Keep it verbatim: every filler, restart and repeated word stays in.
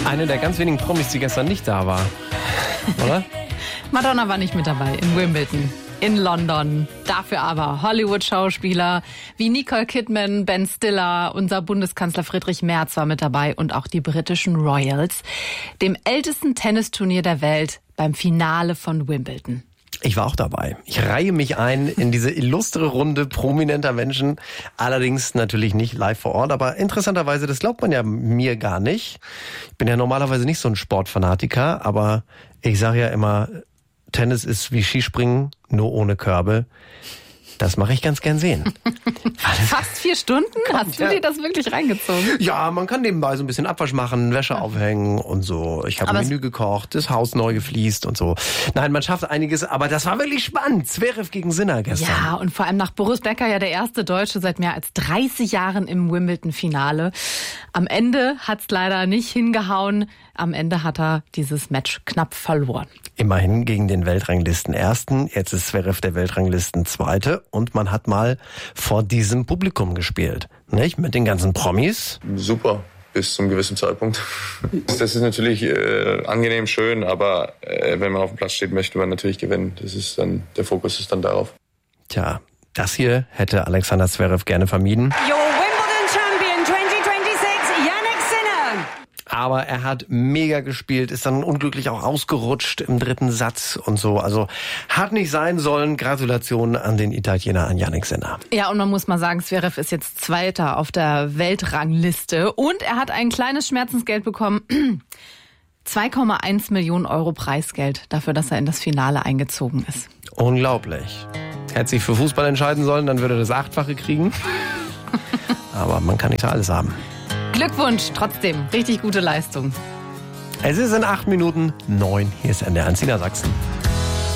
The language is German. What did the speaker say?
Eine der ganz wenigen Promis, die gestern nicht da war, oder? Madonna war nicht mit dabei in Wimbledon, in London. Dafür aber Hollywood-Schauspieler wie Nicole Kidman, Ben Stiller, unser Bundeskanzler Friedrich Merz war mit dabei und auch die britischen Royals, dem ältesten Tennisturnier der Welt beim Finale von Wimbledon. Ich war auch dabei. Ich reihe mich ein in diese illustre Runde prominenter Menschen. Allerdings natürlich nicht live vor Ort. Aber interessanterweise, das glaubt man ja mir gar nicht. Ich bin ja normalerweise nicht so ein Sportfanatiker. Aber ich sage ja immer, Tennis ist wie Skispringen, nur ohne Körbe. Das mache ich ganz gern sehen. Fast vier Stunden? Hast du ja. dir das wirklich reingezogen? Ja, man kann nebenbei so ein bisschen Abwasch machen, Wäsche ja. aufhängen und so. Ich habe ein Menü gekocht, das Haus neu gefliest und so. Nein, man schafft einiges, aber das war wirklich spannend. Zverev gegen Sinner gestern. Ja, und vor allem nach Boris Becker ja der erste Deutsche seit mehr als dreißig Jahren im Wimbledon-Finale. Am Ende hat's leider nicht hingehauen. Am Ende hat er dieses Match knapp verloren. Immerhin gegen den Weltranglisten Ersten. Jetzt ist Zverev der Weltranglisten Zweite. Und man hat mal vor diesem Publikum gespielt. Nicht? Mit den ganzen Promis. Super, bis zum gewissen Zeitpunkt. Das ist natürlich äh, angenehm schön, aber äh, wenn man auf dem Platz steht, möchte man natürlich gewinnen. Das ist dann, der Fokus ist dann darauf. Tja, das hier hätte Alexander Zverev gerne vermieden. Aber er hat mega gespielt, ist dann unglücklich auch ausgerutscht im dritten Satz und so. Also hat nicht sein sollen. Gratulation an den Italiener, an Jannik Sinner. Ja, und man muss mal sagen, Zverev ist jetzt Zweiter auf der Weltrangliste. Und er hat ein kleines Schmerzensgeld bekommen. zwei Komma eins Millionen Euro Preisgeld dafür, dass er in das Finale eingezogen ist. Unglaublich. Hätte sich für Fußball entscheiden sollen, dann würde er das Achtfache kriegen. Aber man kann nicht alles haben. Glückwunsch, trotzdem. Richtig gute Leistung. Es ist in acht Minuten neun. Hier ist N D R eins Niedersachsen.